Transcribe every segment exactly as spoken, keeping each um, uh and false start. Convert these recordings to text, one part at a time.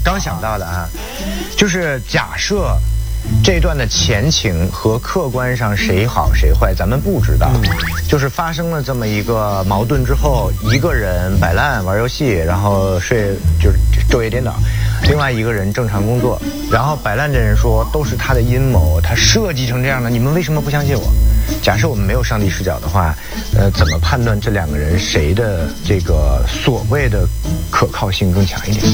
刚想到的啊，就是假设这段的前情和客观上谁好谁坏咱们不知道，就是发生了这么一个矛盾之后，一个人摆烂玩游戏，然后睡就是昼夜颠倒，另外一个人正常工作，然后摆烂的人说都是他的阴谋，他设计成这样的，你们为什么不相信我？假设我们没有上帝视角的话，呃，怎么判断这两个人谁的这个所谓的可靠性更强一点？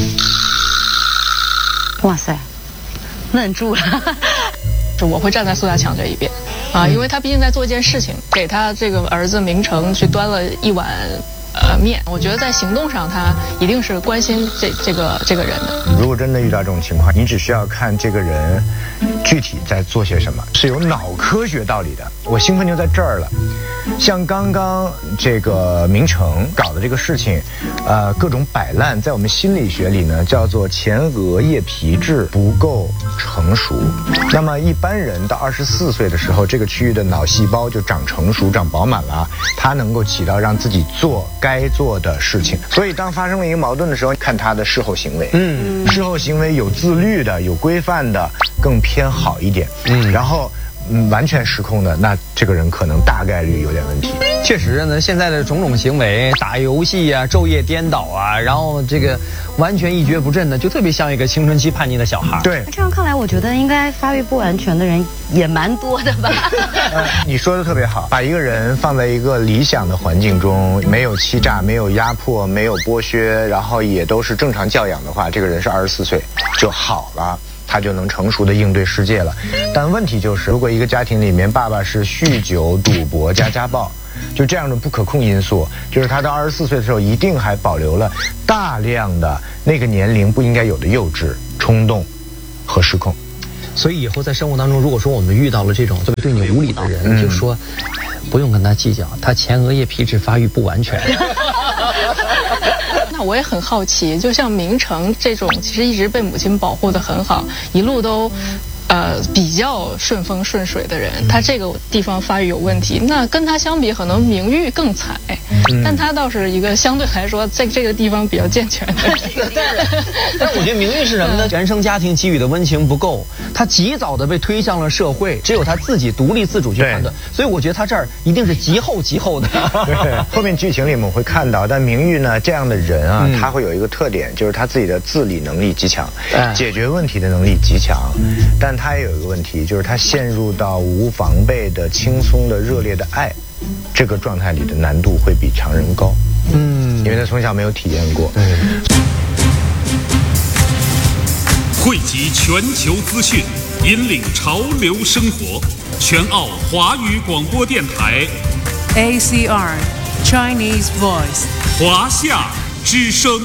哇塞，愣住了。 我会站在苏大强这一边，啊，因为他毕竟在做一件事情，给他这个儿子明成去端了一碗呃面，我觉得在行动上他一定是关心这这个这个人的。 如果真的遇到这种情况，你只需要看这个人具体在做些什么，是有脑科学道理的。我兴奋就在这儿了。像刚刚这个明成搞的这个事情，呃，各种摆烂，在我们心理学里呢叫做前额叶皮质不够成熟。那么一般人到二十四岁的时候，这个区域的脑细胞就长成熟、长饱满了，它能够起到让自己做该做的事情。所以当发生了一个矛盾的时候，看他的事后行为，嗯，事后行为有自律的、有规范的，更偏好一点，嗯，然后。嗯，完全失控的，那这个人可能大概率有点问题。 确实呢，现在的种种行为，打游戏啊，昼夜颠倒啊，然后这个完全一蹶不振的，就特别像一个青春期叛逆的小孩。 对， 这样看来，我觉得应该发育不完全的人也蛮多的吧。 呃，你说的特别好，把一个人放在一个理想的环境中，没有欺诈，没有压迫，没有剥削，然后也都是正常教养的话，这个人是二十四岁就好了。他就能成熟的应对世界了。但问题就是，如果一个家庭里面爸爸是酗酒、赌博加家暴，就这样的不可控因素，就是他到二十四岁的时候一定还保留了大量的那个年龄不应该有的幼稚、冲动和失控。 所以以后在生活当中，如果说我们遇到了这种对你无理的人，嗯、就说不用跟他计较，他前额叶皮质发育不完全。 那我也很好奇，就像明成这种，其实一直被母亲保护得很好，一路都，呃，比较顺风顺水的人，他这个地方发育有问题，那跟他相比，可能明玉更惨，但他倒是一个相对来说在这个地方比较健全的人。 但我觉得明玉是什么呢？原生家庭给予的温情不够，他及早的被推向了社会，只有他自己独立自主去判断，所以我觉得他这儿一定是极后极后的。 对，后面剧情里我们会看到，但明玉呢这样的人啊，嗯、他会有一个特点，就是他自己的自理能力极强，嗯、解决问题的能力极强，嗯、但他也有一个问题，就是他陷入到无防备的、轻松的、热烈的爱这个状态里的难度会比常人高。嗯，因为他从小没有体验过。嗯。 汇集全球资讯，引领潮流生活。全澳华语广播电台 A C R Chinese Voice 华夏之声。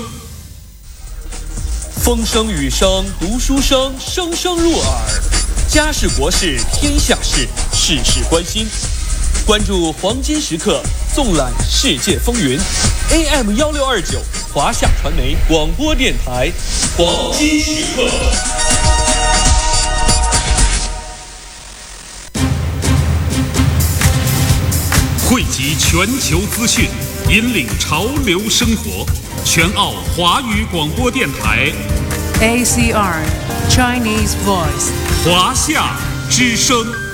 风声雨声读书声，声声入耳。家事国事天下事，事事关心。关注黄金时刻，纵览世界风云。A M 幺六二九华夏传媒广播电台黄金时刻。汇集全球资讯，引领潮流生活。全澳华语广播电台 A C R Chinese Voice 华夏之声。